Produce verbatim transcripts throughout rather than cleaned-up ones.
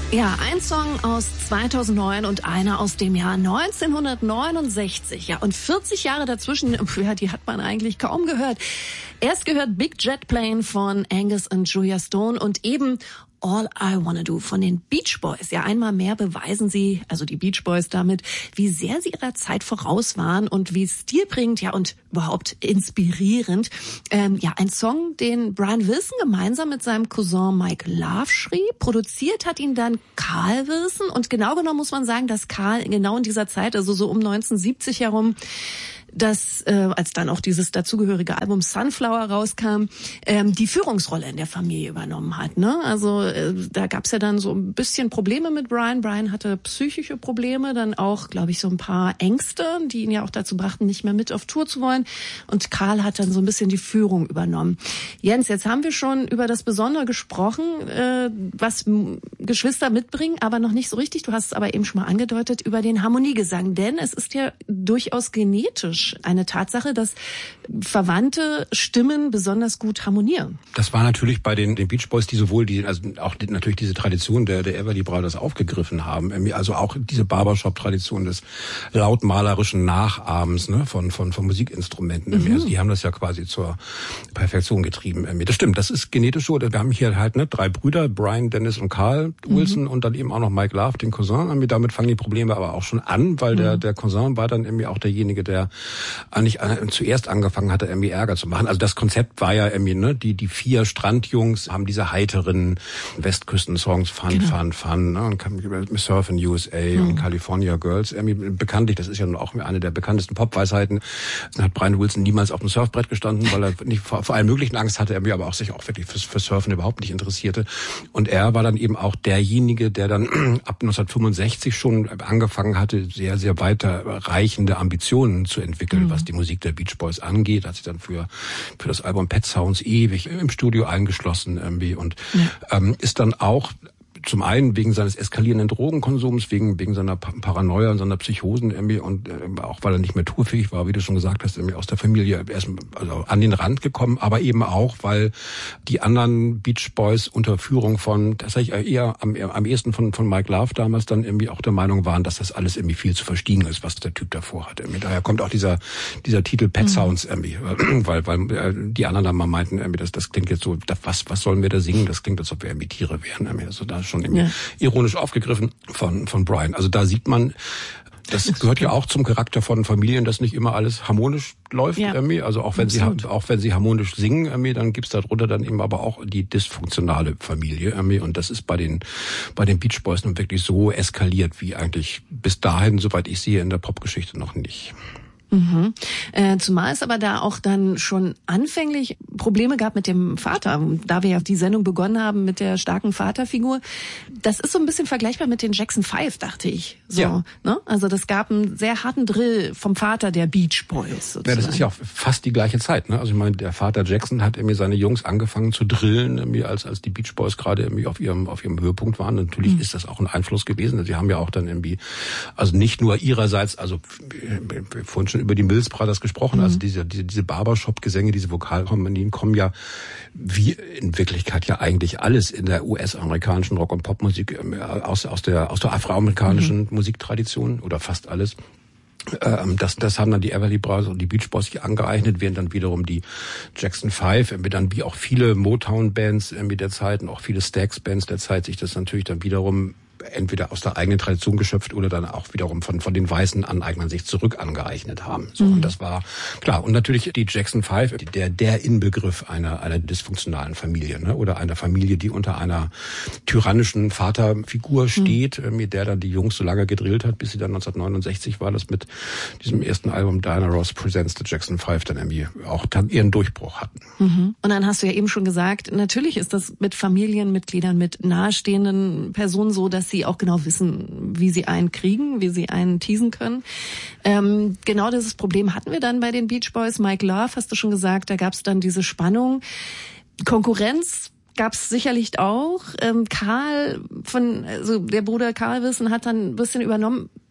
Ja, ein Song aus zweitausendneun und einer aus dem Jahr neunzehnhundertneunundsechzig. Ja, und vierzig Jahre dazwischen, ja, die hat man eigentlich kaum gehört. Erst gehört Big Jet Plane von Angus und Julia Stone und eben All I Wanna Do von den Beach Boys. Ja, einmal mehr beweisen sie, also die Beach Boys damit, wie sehr sie ihrer Zeit voraus waren und wie stilbringend, ja, und überhaupt inspirierend. Ähm, ja, ein Song, den Brian Wilson gemeinsam mit seinem Cousin Mike Love schrieb. Produziert hat ihn dann Carl Wilson und genau genommen muss man sagen, dass Carl genau in dieser Zeit, also so um neunzehnhundertsiebzig herum, dass, äh, als dann auch dieses dazugehörige Album Sunflower rauskam, ähm, die Führungsrolle in der Familie übernommen hat. Ne? Also äh, da gab's ja dann so ein bisschen Probleme mit Brian. Brian hatte psychische Probleme, dann auch, glaube ich, so ein paar Ängste, die ihn ja auch dazu brachten, nicht mehr mit auf Tour zu wollen. Und Carl hat dann so ein bisschen die Führung übernommen. Jens, jetzt haben wir schon über das Besondere gesprochen, äh, was m- Geschwister mitbringen, aber noch nicht so richtig. Du hast es aber eben schon mal angedeutet, über den Harmoniegesang. Denn es ist ja durchaus genetisch eine Tatsache, dass verwandte Stimmen besonders gut harmonieren. Das war natürlich bei den, den Beach Boys, die sowohl die, also auch die, natürlich diese Tradition der, der Everly Brothers aufgegriffen haben. Also auch diese Barbershop-Tradition des lautmalerischen Nachahmens, ne, von, von, von Musikinstrumenten. Mhm. Also die haben das ja quasi zur Perfektion getrieben. Das stimmt, das ist genetisch so. Wir haben hier halt, ne, drei Brüder, Brian, Dennis und Carl Wilson, mhm. und dann eben auch noch Mike Love, den Cousin. Damit fangen die Probleme aber auch schon an, weil mhm. der, der Cousin war dann irgendwie auch derjenige, der eigentlich zuerst angefangen hatte, irgendwie Ärger zu machen. Also das Konzept war ja irgendwie, ne, die die vier Strandjungs haben diese heiteren Westküsten-Songs, Fun, genau. Fun, Fun, ne, und Surf in U S A mhm. und California Girls. Irgendwie bekanntlich, das ist ja nun auch eine der bekanntesten Pop-Weisheiten, hat Brian Wilson niemals auf dem Surfbrett gestanden, weil er nicht vor, vor allem möglichen Angst hatte, irgendwie aber auch sich auch wirklich fürs, fürs Surfen überhaupt nicht interessierte. Und er war dann eben auch derjenige, der dann ab neunzehnhundertfünfundsechzig schon angefangen hatte, sehr, sehr weiterreichende Ambitionen zu entwickeln, Mhm. was die Musik der Beach Boys angeht. Hat sich dann für für das Album Pet Sounds ewig im Studio eingeschlossen irgendwie und ja. ähm, ist dann auch zum einen wegen seines eskalierenden Drogenkonsums, wegen wegen seiner Paranoia und seiner Psychosen irgendwie und äh, auch weil er nicht mehr tourfähig war, wie du schon gesagt hast, irgendwie aus der Familie erst also an den Rand gekommen, aber eben auch, weil die anderen Beach Boys unter Führung von, das sage ich eher am, am ehesten von von Mike Love damals dann irgendwie auch der Meinung waren, dass das alles irgendwie viel zu verstiegen ist, was der Typ davor hat. Irgendwie. Daher kommt auch dieser dieser Titel Pet Sounds irgendwie, weil weil äh, die anderen dann mal meinten, irgendwie, das das klingt jetzt so, was was sollen wir da singen? Das klingt, als ob wir irgendwie Tiere wären. Irgendwie. Also da schon ja. ironisch aufgegriffen von von Brian. Also da sieht man, das gehört ja auch zum Charakter von Familien, dass nicht immer alles harmonisch läuft. Ja. Irgendwie. Also auch wenn Absolut. sie auch wenn sie harmonisch singen, irgendwie, dann gibt's darunter dann eben aber auch die dysfunktionale Familie. Irgendwie. Und das ist bei den bei den Beach Boys nun wirklich so eskaliert wie eigentlich bis dahin, soweit ich sehe, in der Popgeschichte noch nicht. Mhm. Äh, zumal es aber da auch dann schon anfänglich Probleme gab mit dem Vater, da wir ja die Sendung begonnen haben mit der starken Vaterfigur. Das ist so ein bisschen vergleichbar mit den Jackson Five, dachte ich. So, ja. Ne? Also das gab einen sehr harten Drill vom Vater der Beach Boys. Sozusagen. Ja, das ist ja auch fast die gleiche Zeit. Ne? Also ich meine, der Vater Jackson hat irgendwie seine Jungs angefangen zu drillen, irgendwie als als die Beach Boys gerade irgendwie auf ihrem auf ihrem Höhepunkt waren. Natürlich mhm. ist das auch ein Einfluss gewesen. Sie haben ja auch dann irgendwie, also nicht nur ihrerseits, also vorhin schon über die Mills Brothers gesprochen, mhm. also diese diese, diese Barbershop-Gesänge, diese Vokalharmonien kommen ja wie in Wirklichkeit ja eigentlich alles in der U S-amerikanischen Rock- und Popmusik aus aus der aus der afroamerikanischen mhm. Musiktradition oder fast alles. Das, das haben dann die Everly Brothers und die Beach Boys hier angeeignet, während dann wiederum die Jackson Five, dann wie auch viele Motown-Bands mit der Zeit und auch viele Stax-Bands der Zeit sich das natürlich dann wiederum entweder aus der eigenen Tradition geschöpft oder dann auch wiederum von von den weißen Aneignern sich zurück angeeignet haben. So, mhm. und das war klar. Und natürlich die Jackson Five, der der Inbegriff einer einer dysfunktionalen Familie, ne, oder einer Familie, die unter einer tyrannischen Vaterfigur steht, mhm. mit der dann die Jungs so lange gedrillt hat, bis sie dann neunzehnhundertneunundsechzig war, das mit diesem ersten Album Diana Ross Presents the Jackson Five dann irgendwie auch dann ihren Durchbruch hatten. Mhm. Und dann hast du ja eben schon gesagt, natürlich ist das mit Familienmitgliedern, mit nahestehenden Personen so, dass sie auch genau wissen, wie sie einen kriegen, wie sie einen teasen können. Ähm, genau dieses Problem hatten wir dann bei den Beach Boys. Mike Love, hast du schon gesagt, da gab es dann diese Spannung. Konkurrenz gab es sicherlich auch. Ähm, Karl, von, also der Bruder Carl Wilson hat dann ein bisschen übernommen.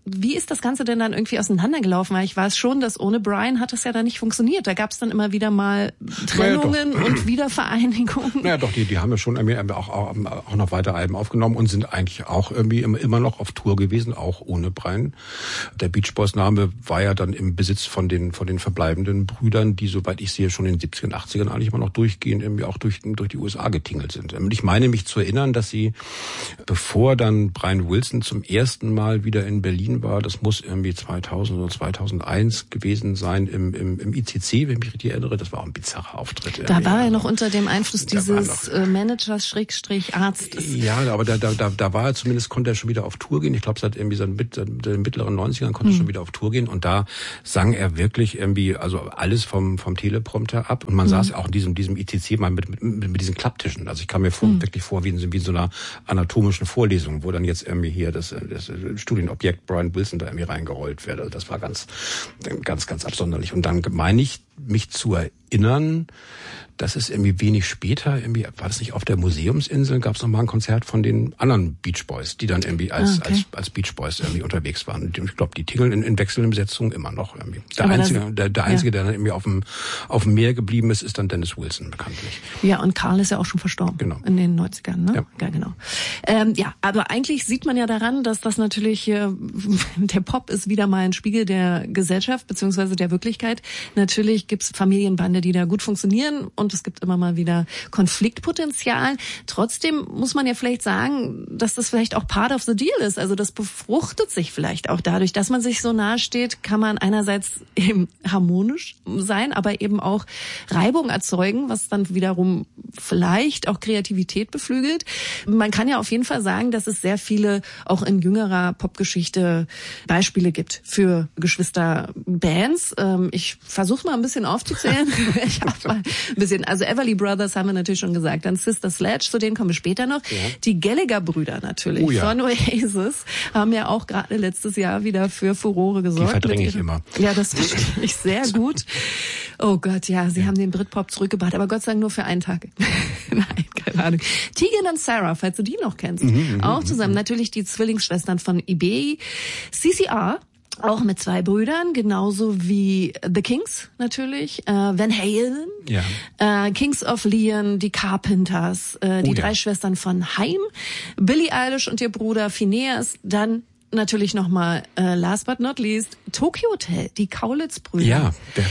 wie ist das Ganze denn dann irgendwie auseinandergelaufen? Weil ich weiß schon, dass ohne Brian hat das ja dann nicht funktioniert. Da gab es dann immer wieder mal Trennungen naja, und Wiedervereinigungen. Naja doch, die, die haben ja schon irgendwie auch, auch, auch noch weiter Alben aufgenommen und sind eigentlich auch irgendwie immer, immer noch auf Tour gewesen, auch ohne Brian. Der Beach Boys Name war ja dann im Besitz von den, von den verbleibenden Brüdern, die, soweit ich sehe, schon in den siebzigern, achtzigern eigentlich immer noch durchgehend irgendwie auch durch, durch die U S A getingelt sind. Und ich meine mich zu erinnern, dass sie, bevor dann Brian Wilson zum ersten Mal wieder in Berlin war, das muss irgendwie zweitausend oder zweitausendeins gewesen sein, im, im, im I C C, wenn ich mich richtig erinnere, das war auch ein bizarrer Auftritt. Da war er noch unter dem Einfluss dieses noch, Managers Schrägstrich Arztes. Ja, aber da, da, da, da war er zumindest, konnte er schon wieder auf Tour gehen. Ich glaube, seit irgendwie seit den mittleren neunzigern konnte er mhm. schon wieder auf Tour gehen und da sang er wirklich irgendwie, also alles vom, vom Teleprompter ab und man mhm. saß auch in diesem, diesem I C C mal mit, mit, mit diesen Klapptischen. Also ich kam mir vor, mhm. wirklich vor wie in, wie in so einer anatomischen Vorlesung, wo dann jetzt irgendwie hier das, das Studienobjekt Brian Wilson da irgendwie reingerollt wird. Also das war ganz, ganz, ganz absonderlich. Und dann meine ich, mich zu erinnern, dass es irgendwie wenig später, irgendwie, war das nicht auf der Museumsinsel, gab es nochmal ein Konzert von den anderen Beach Boys, die dann irgendwie als, okay. als, als Beach Boys irgendwie unterwegs waren. Ich glaube, die tingeln in, in wechselnden Besetzungen immer noch irgendwie. Der Aber einzige, das, der, der einzige, ja. der dann irgendwie auf dem, auf dem Meer geblieben ist, ist dann Dennis Wilson, bekanntlich. Ja, und Karl ist ja auch schon verstorben. Genau. In den neunzigern, ne? Ja, ja genau. Ähm, ja, aber eigentlich sieht man ja daran, dass das natürlich, äh, der Pop ist wieder mal ein Spiegel der Gesellschaft, beziehungsweise der Wirklichkeit. Natürlich gibt's Familienbande, die da gut funktionieren und es gibt immer mal wieder Konfliktpotenzial. Trotzdem muss man ja vielleicht sagen, dass das vielleicht auch part of the deal ist. Also das befruchtet sich vielleicht auch dadurch, dass man sich so nahe steht, kann man einerseits eben harmonisch sein, aber eben auch Reibung erzeugen, was dann wiederum vielleicht auch Kreativität beflügelt. Man kann ja auf jeden Fall sagen, dass es sehr viele auch in jüngerer Popgeschichte Beispiele gibt für Geschwisterbands. Ich versuche mal ein bisschen aufzuzählen. Ich habe mal ein bisschen, also Everly Brothers haben wir natürlich schon gesagt, dann Sister Sledge, zu denen kommen wir später noch. Ja. Die Gallagher-Brüder natürlich, oh ja. von Oasis, haben ja auch gerade letztes Jahr wieder für Furore gesorgt. Die verdränge ich immer. Ja, das verstehe ich sehr gut. Oh Gott, ja, sie ja. haben den Britpop zurückgebracht, aber Gott sei Dank nur für einen Tag. Nein, keine Ahnung. Tegan und Sarah, falls du die noch kennst, mhm, auch zusammen. Mhm. Natürlich die Zwillingsschwestern von Ebey, C C R, auch mit zwei Brüdern, genauso wie The Kings natürlich, äh, Van Halen, ja. äh, Kings of Leon, die Carpenters, äh, die oh, drei ja. Schwestern von Haim, Billie Eilish und ihr Bruder Phineas, dann natürlich nochmal, äh, last but not least, Tokyo Hotel, die Kaulitz-Brüder. Ja, der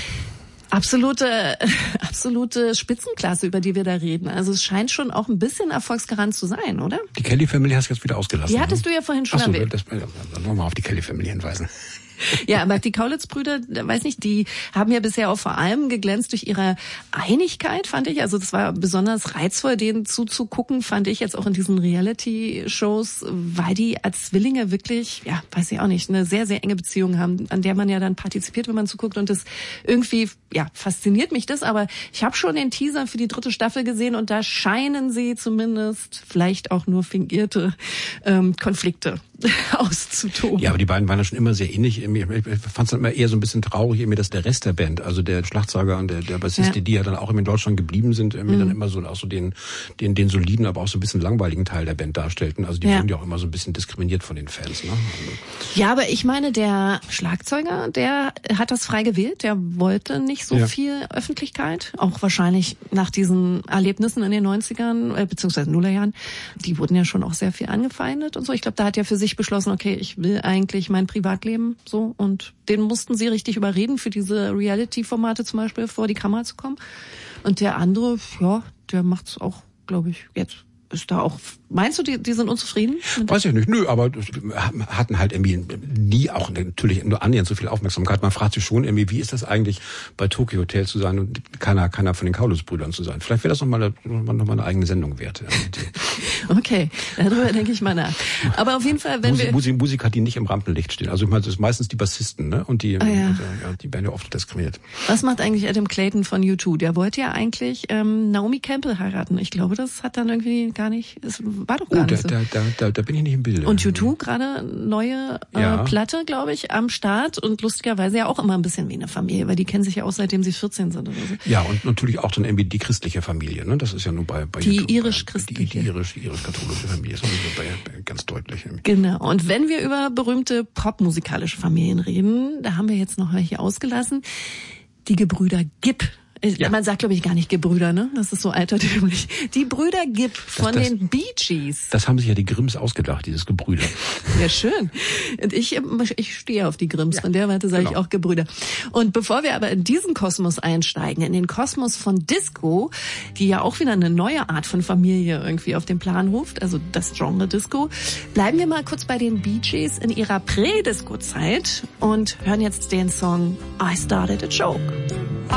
Absolute, absolute Spitzenklasse, über die wir da reden. Also es scheint schon auch ein bisschen Erfolgsgarant zu sein, oder? Die Kelly Family hast du jetzt wieder ausgelassen. Die hattest ne? du ja vorhin schon Ach so, erwähnt. Das, dann wollen wir mal auf die Kelly Family hinweisen. Ja, aber die Kaulitz-Brüder, weiß nicht, die haben ja bisher auch vor allem geglänzt durch ihre Einigkeit, fand ich. Also das war besonders reizvoll, denen zuzugucken, fand ich jetzt auch in diesen Reality-Shows, weil die als Zwillinge wirklich, ja, weiß ich auch nicht, eine sehr, sehr enge Beziehung haben, an der man ja dann partizipiert, wenn man zuguckt. Und das irgendwie, ja, fasziniert mich das. Aber ich habe schon den Teaser für die dritte Staffel gesehen und da scheinen sie zumindest vielleicht auch nur fingierte ähm, Konflikte auszutoben. Ja, aber die beiden waren ja schon immer sehr ähnlich. Ich fand es dann immer eher so ein bisschen traurig, irgendwie, dass der Rest der Band, also der Schlagzeuger und der, der Bassist, ja. die ja dann auch in Deutschland geblieben sind, irgendwie mhm. dann immer so auch so den, den, den soliden, aber auch so ein bisschen langweiligen Teil der Band darstellten. Also die ja. wurden ja auch immer so ein bisschen diskriminiert von den Fans. Ne? Also ja, aber ich meine, der Schlagzeuger, der hat das frei gewählt. Der wollte nicht so ja. viel Öffentlichkeit. Auch wahrscheinlich nach diesen Erlebnissen in den neunzigern, äh, beziehungsweise Nullerjahren. Die wurden ja schon auch sehr viel angefeindet und so. Ich glaube, da hat er für sich beschlossen, okay, ich will eigentlich mein Privatleben so, und den mussten sie richtig überreden, für diese Reality-Formate zum Beispiel vor die Kamera zu kommen. Und der andere, ja, der macht's auch, glaube ich, jetzt. Ist da auch, meinst du, die, die sind unzufrieden? Weiß ich nicht, nö, aber hatten halt irgendwie nie auch natürlich nur annähernd so viel Aufmerksamkeit. Man fragt sich schon irgendwie, wie ist das eigentlich, bei Tokyo Hotel zu sein und keiner, keiner von den Kaulitz-Brüdern zu sein? Vielleicht wäre das nochmal noch mal eine eigene Sendung wert. Okay, darüber denke ich mal nach. Aber auf jeden Fall, wenn Musik, wir... Musik, Musiker, die nicht im Rampenlicht stehen. Also ich meine, das ist meistens die Bassisten, ne? Und die, ah, ja. ja, die werden ja oft diskriminiert. Was macht eigentlich Adam Clayton von U zwei? Der wollte ja eigentlich ähm, Naomi Campbell heiraten. Ich glaube, das hat dann irgendwie gar nicht, es war doch gar oh, nicht da, so. Da, da, da, da bin ich nicht im Bilde. Und U zwei gerade neue äh, ja. Platte, glaube ich, am Start und lustigerweise ja auch immer ein bisschen wie eine Familie, weil die kennen sich ja auch seitdem sie vierzehn sind oder so. Ja, und natürlich auch dann irgendwie die christliche Familie, ne? Das ist ja nur bei, bei die YouTube, irisch-christliche. Die, die irisch, die irisch-katholische Familie ist bei, bei, ganz deutlich. Genau. Und wenn wir über berühmte popmusikalische Familien reden, da haben wir jetzt noch welche ausgelassen. Die Gebrüder Gibb. Ja. Man sagt, glaube ich, gar nicht Gebrüder, ne? Das ist so altertümlich. Die Brüder Gibb von das, das, den Bee Gees. Das haben sich ja die Grimms ausgedacht, dieses Gebrüder. Ja, schön. Und ich, ich stehe auf die Grimms. Ja, von der Warte sage genau. ich auch Gebrüder. Und bevor wir aber in diesen Kosmos einsteigen, in den Kosmos von Disco, die ja auch wieder eine neue Art von Familie irgendwie auf den Plan ruft, also das Genre Disco, bleiben wir mal kurz bei den Bee Gees in ihrer Prä-Disco-Zeit und hören jetzt den Song I Started a Joke.